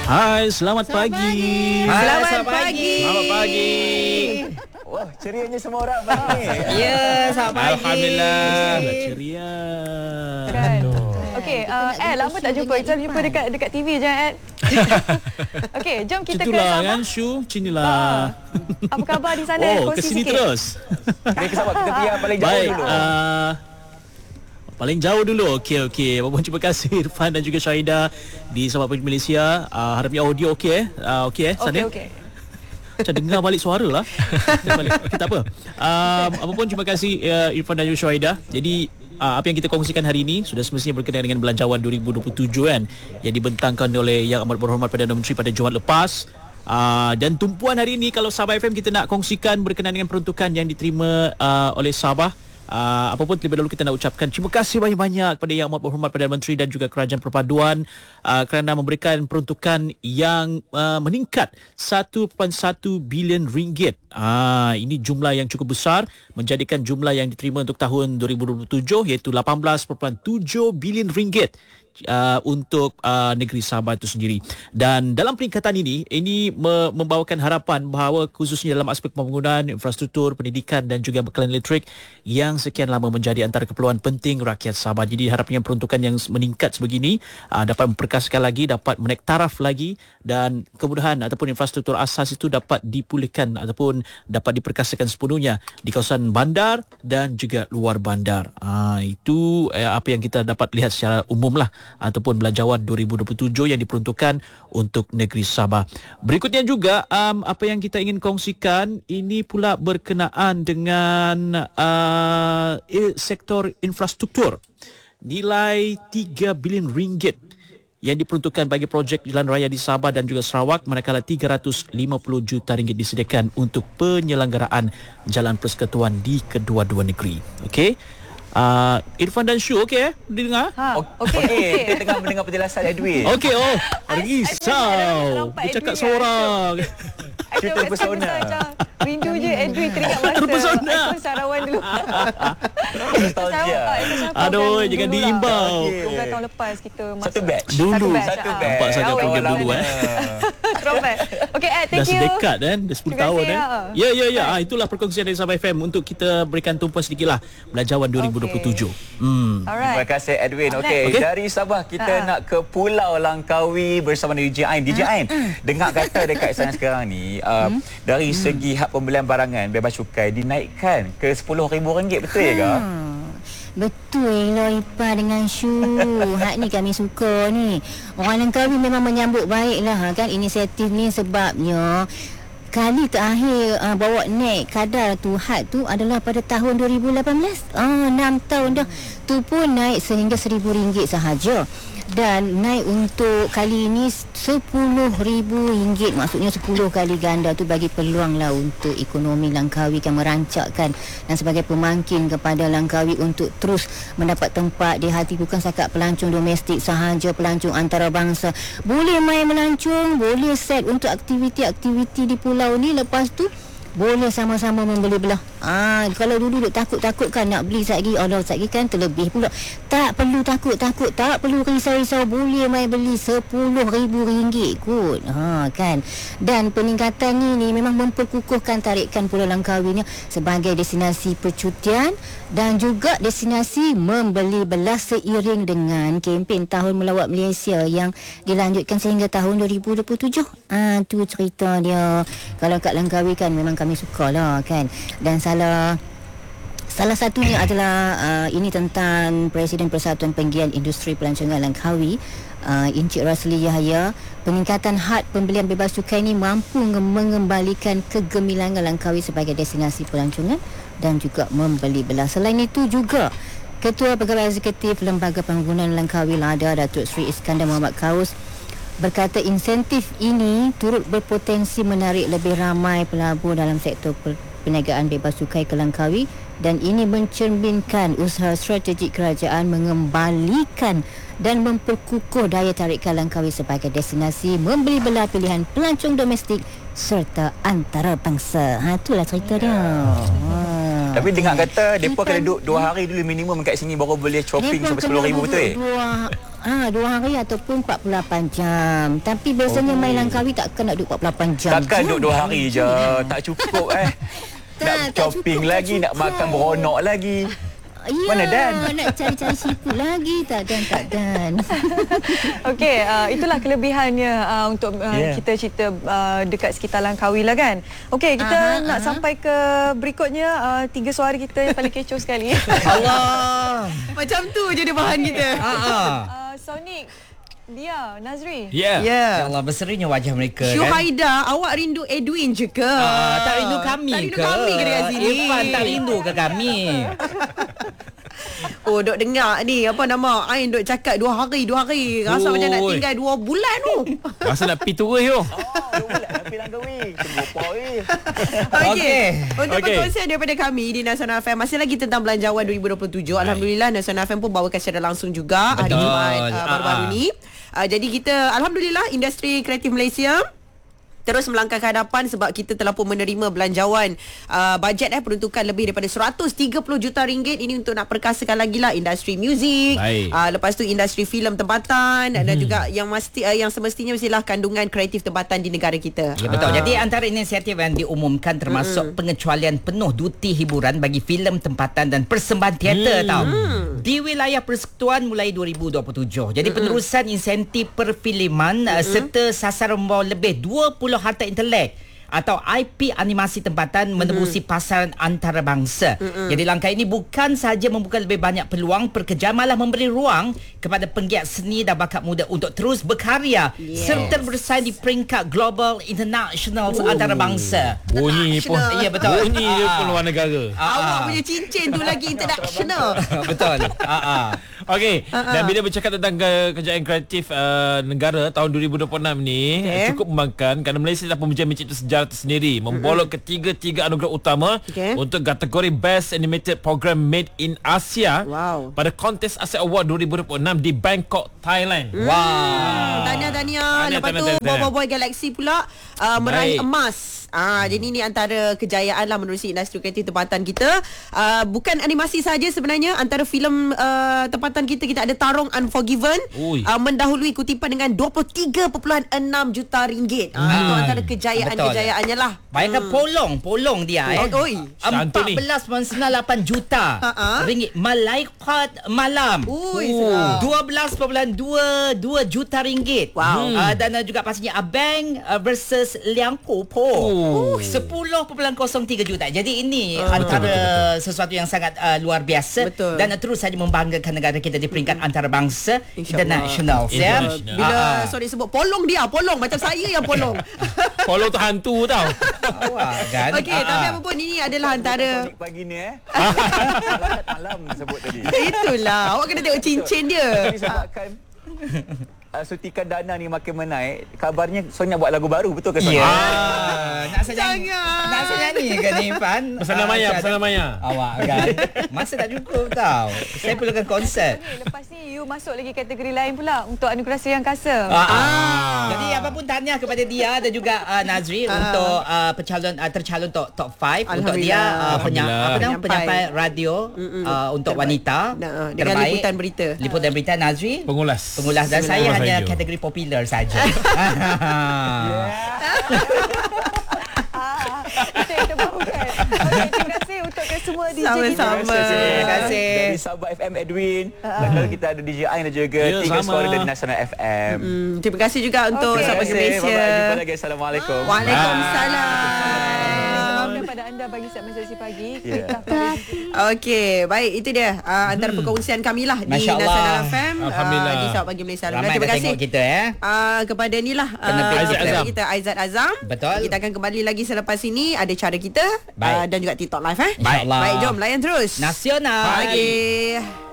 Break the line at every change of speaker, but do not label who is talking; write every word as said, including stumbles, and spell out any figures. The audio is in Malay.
Hai, selamat, selamat pagi.
pagi.
Hai,
selamat,
selamat pagi.
pagi.
Selamat pagi.
Wah, cerianya semua orang pagi ni.
Ya, selamat pagi.
Alhamdulillah, ceria.
Kan. Okey, uh, Ed, lama tak jumpa. Kita jumpa dekat dekat T V je, Ed. Okey, jom kita ke
Itulah
Sabah.
kan, Syu, sinilah.
Apa khabar di sana?
Oh, ke
Kongsi
sini
sikit.
terus.
Kita ke Sabah, kita pergi yang paling jauh
Baik,
dulu.
uh, paling jauh dulu. Okey, okey. Mohon terima kasih Irfan dan juga Syahidah di Sabah Pagi Malaysia. Uh, harapnya audio okey eh. Uh, okey eh, sana.
Okey, okey.
Macam dengar balik suara lah. Okay, tak apa. Um, apapun terima kasih uh, Irfan dan juga Syahidah. Jadi uh, apa yang kita kongsikan hari ini sudah semestinya berkenaan dengan Belanjawan dua ribu dua puluh tujuh kan, yang dibentangkan oleh Yang Amat Berhormat Perdana Menteri pada Jumaat lepas. Uh, dan tumpuan hari ini kalau Sabah F M kita nak kongsikan berkenaan dengan peruntukan yang diterima uh, oleh Sabah. Uh, apapun terlebih dahulu kita nak ucapkan terima kasih banyak-banyak kepada Yang Amat Berhormat Perdana Menteri dan juga Kerajaan Perpaduan uh, kerana memberikan peruntukan yang uh, meningkat satu perpuluhan satu bilion ringgit. Uh, ini jumlah yang cukup besar, menjadikan jumlah yang diterima untuk tahun dua ribu dua puluh tujuh iaitu lapan belas perpuluhan tujuh bilion ringgit. Uh, untuk uh, negeri Sabah itu sendiri. Dan dalam peningkatan ini ini me- membawakan harapan bahawa khususnya dalam aspek pembangunan infrastruktur, pendidikan dan juga bekalan elektrik yang sekian lama menjadi antara keperluan penting rakyat Sabah. Jadi harapannya peruntukan yang meningkat sebegini uh, dapat memperkasakan lagi, dapat menaik taraf lagi, dan kemudahan ataupun infrastruktur asas itu dapat dipulihkan ataupun dapat diperkasakan sepenuhnya di kawasan bandar dan juga luar bandar. Uh, itu eh, apa yang kita dapat lihat secara umum lah, ataupun Belanjawan dua ribu dua puluh tujuh yang diperuntukkan untuk negeri Sabah. Berikutnya juga um, apa yang kita ingin kongsikan ini pula berkenaan dengan uh, sektor infrastruktur. Nilai tiga bilion ringgit yang diperuntukkan bagi projek jalan raya di Sabah dan juga Sarawak, manakala tiga ratus lima puluh juta ringgit disediakan untuk penyelenggaraan jalan persekutuan di kedua-dua negeri. Okey. Uh, Irfan dan Syu, okey eh? Boleh dengar?
Ha,
Okey,
okey.
okay. Kita tengah mendengar penjelasan Edwin.
Okey, oh.
I- I
Risau.
nampak
Dia cakap
Edwin
seorang.
Cerita persona.
Rindu je Edwin teringat masa
Terpesona.
ikon Sarawak dulu.
Nostalgia.
Aduh, jangan diimbau.
dua belas tahun lepas kita masuk.
Satu batch.
Dulu.
Satu batch.
Satu
ah.
batch.
Nampak sangat
Tahu,
program
eh.
dulu eh.
Throwback. Okay, Ed,
Dah
thank you.
sedekat kan, dah sepuluh
Terima
tahun
kasih,
kan.
ya.
Ya ya ya, ah, itulah perkongsian dari Sabah F M untuk kita berikan tumpuan sedikitlah Belanjawan dua ribu dua puluh tujuh. Hmm.
Terima
Alright.
kasih Edwin. Okey,
Okey.
okay. Dari Sabah kita
Ha.
nak ke Pulau Langkawi bersama D J Ain. D J Ain, dengar kata dekat sana sekarang ni uh, dari segi hak pembelian barangan bebas cukai dinaikkan ke sepuluh ribu ringgit, betul ya ke?
Betul lah Ipa dengan Syu. Hak ni kami suka ni. Orang Langkawi memang menyambut baik lah kan inisiatif ni, sebabnya kali terakhir uh, bawa naik kadar tu had tu adalah pada tahun dua ribu lapan belas. Ah, enam tahun dah. Tu pun naik sehingga seribu ringgit sahaja. Dan naik untuk kali ini sepuluh ribu ringgit. Maksudnya sepuluh kali ganda tu bagi peluang lah untuk ekonomi Langkawi kan merancakkan dan sebagai pemangkin kepada Langkawi untuk terus mendapat tempat di hati bukan setakat pelancong domestik sahaja, pelancong antarabangsa. Boleh main melancong, boleh set untuk aktiviti-aktiviti di pulau ni, lepas tu boleh sama-sama membeli belah. Ah, kalau dulu duk takut-takut kan nak beli satgi, Allah satgi kan terlebih pula. Tak perlu takut-takut, tak perlu risau-risau, boleh mai beli sepuluh ribu ringgit kot. Ha kan. Dan peningkatan ni, ni memang memperkukuhkan tarikan Pulau Langkawi ni sebagai destinasi percutian dan juga destinasi membeli belah seiring dengan kempen Tahun Melawat Malaysia yang dilanjutkan sehingga tahun dua ribu dua puluh tujuh. Ah, tu cerita dia. Kalau kat Langkawi kan memang kami sukalah kan. Dan salah salah satunya adalah uh, ini tentang Presiden Persatuan Penggiat Industri Pelancongan Langkawi, uh, Encik Rasli Yahya. Peningkatan had pembelian bebas cukai ini mampu mengembalikan kegemilangan Langkawi sebagai destinasi pelancongan dan juga membeli belah. Selain itu juga Ketua Pegawai Eksekutif Lembaga Pembangunan Langkawi Lada, Datuk Seri Iskandar Muhammad Kaus, berkata insentif ini turut berpotensi menarik lebih ramai pelabur dalam sektor perniagaan bebas cukai ke Langkawi, dan ini mencerminkan usaha strategik kerajaan mengembalikan dan memperkukuh daya tarikan Langkawi sebagai destinasi membeli belah pilihan pelancong domestik serta antarabangsa. Ha, itulah cerita dia. Ha.
Tapi dengar kata depa kena duduk dua hari dulu minimum kat sini baru boleh shopping sampai sepuluh ribu, betul?
Dua, Ah, dua hari ataupun empat puluh lapan jam. Tapi biasanya oh. main Langkawi takkan nak duduk empat puluh lapan jam.
Takkan duduk dua hari je. Tak cukup eh. Nak tak, shopping tak lagi, cukup, nak makan beronok lagi.
Ya,
mana Dan?
Nak cari-cari siput lagi. Tak Dan, tak Dan.
Okey, uh, itulah kelebihannya uh, untuk uh, yeah. kita cerita uh, dekat sekitar Langkawi lah kan. Okey, kita aha, nak aha. sampai ke berikutnya. Uh, tiga suara kita yang paling kecoh sekali.
Allah.
Macam tu je dia bahan kita.
uh, Sonic, Dia, Nazri.
Ya. Yeah.
Yeah. Ya Allah, berserinya wajah mereka.
Syuhaida,
kan?
awak rindu Edwin je ke?
Uh, tak rindu kami
tak rindu
ke?
kami ke dekat sini?
Irfan tak rindu ke kami?
Oh, dok dengar ni apa nama Ain dok cakap dua hari dua hari rasa oh, macam nak tinggal dua bulan tu.
Rasa nak pi turun yo.
Oh, dua bulan nak pi Langkawi. Tunggu apa weh.
Okey. Untuk
okay.
perkongsian daripada kami di Nasional F M masih lagi tentang belanjawan dua ribu dua puluh tujuh. Alhamdulillah Nasional F M pun bawakan secara langsung juga hari Jumaat uh, baru-baru ni. Uh, jadi kita alhamdulillah industri kreatif Malaysia terus melangkah ke hadapan sebab kita telah pun menerima belanjawan uh, bajet eh peruntukan lebih daripada seratus tiga puluh juta ringgit ini untuk nak perkasakan lagi lah industri muzik, uh, lepas tu industri filem tempatan hmm. dan juga yang mesti uh, yang semestinya mestilah kandungan kreatif tempatan di negara kita.
Ya betul. Uh. Jadi antara inisiatif yang diumumkan termasuk hmm. pengecualian penuh duti hiburan bagi filem tempatan dan persembahan teater hmm. tau. Hmm. Di wilayah persekutuan mulai dua ribu dua puluh tujuh. Jadi hmm. penerusan insentif perfilman hmm. uh, serta sasaran membawa lebih dua puluh harta intelek atau I P animasi tempatan mm-hmm. menembusi pasaran antarabangsa. Mm-hmm. Jadi langkah ini bukan sahaja membuka lebih banyak peluang pekerjaan, malah memberi ruang kepada penggiat seni dan bakat muda untuk terus berkarya yes. serta bersaing di peringkat global international oh. antarabangsa.
Bunyi pun.
Ya betul.
Bunyi dia pun luar negara.
Awak punya cincin tu lagi international.
Betul. Ah
Okey, dan bila bercakap tentang ke- kejayaan kreatif uh, negara tahun dua ribu dua puluh enam ni okay. cukup membanggakan kerana Malaysia telah pun mencipta sejarah tersendiri, membolok mm-hmm. ketiga-tiga anugerah utama okay. untuk kategori Best Animated Program Made in Asia wow. pada kontes Asia Award dua ribu dua puluh enam di Bangkok, Thailand.
Mm. Wow. Tahniah-tahniah. Lepas tu Boboiboy Galaxy pula uh, meraih emas. Ah, jadi ni antara kejayaan lah menerusi industri kreatif tempatan kita. Uh, bukan animasi saja sebenarnya, antara filem uh, tempatan kita kita ada Tarong Unforgiven uh, mendahului kutipan dengan dua puluh tiga perpuluhan enam juta ringgit. Ah, hmm. itu antara kejayaan-kejayaannya lah.
Bayangkan hmm. polong, polong dia eh.
Oi,
empat belas perpuluhan sembilan lapan juta uh-huh. ringgit. Malaikat Malam.
Ui,
uh, dua belas perpuluhan dua dua juta ringgit.
Wow.
Hmm. Uh, dan uh, juga pastinya Abang uh, versus Liang Po Po. Oh. sepuluh perpuluhan kosong tiga juta. Jadi ini uh, antara betul, betul, betul. sesuatu yang sangat uh, luar biasa betul. Dan uh, terus saja membanggakan negara kita di peringkat hmm. antarabangsa international. Ya.
Bila uh, sorry sebut polong dia, polong macam saya yang polong.
Polong tu hantu tau.
Awak kan.
Okey, uh, tapi apa pun ini adalah antara
pagi ni eh. Malam sebut tadi.
Itulah, awak kena tengok cincin dia.
Disebabkan Uh, sutikan dana ni makin menaik, kabarnya Sonia buat lagu baru, betul ke Sonia?
Ya. Yeah. Nak saya nyanyi, nak saya nyanyi ke ni Fan?
Pesanan Maya, pesanan Maya.
Awak kan. Masa tak cukup tau. Saya perlukan konsert.
Okay, lepas ni you masuk lagi kategori lain pula untuk anugerah Sri Angkasa.
Ah. ah. Jadi apa pun tahniah kepada dia dan juga uh, Nazri ah. untuk uh, pencalon uh, tercalon top top lima untuk dia uh, penya, apa nama penyampai radio uh, untuk terbaik. Wanita
nah, dengan terbaik. Liputan berita.
Liputan berita Nazri.
Pengulas.
Pengulas dan saya hanya hanya kategori popular saja.
Itu itu barukan. Okay, terima kasih untuk semua D J
sama-sama.
kita.
Terima kasih.
Dari Sabah F M Edwin. Dan kalau kita ada D J Ain dan juga
ya,
tiga
sama.
suara dari Nasional F M.
Hmm, terima kasih juga untuk
okay.
sahabat Malaysia.
Bye-bye. Jumpa lagi. Assalamualaikum.
Waalaikumsalam.
Kepada anda bagi segmen sesi pagi.
Yeah.
Okey, baik itu dia uh, antara hmm. perkongsian kami lah di Nasional F M uh, di Sabah Pagi Malaysia.
Ramai
terima kasih
kita ya.
Uh, kepada ni lah uh,
Aizat Azam.
kita Aizat Azam.
Betul.
Kita akan kembali lagi selepas ini, ada cara kita uh, dan juga TikTok live eh.
Baik.
Baik, jom layan terus.
Nasional.
Pagi.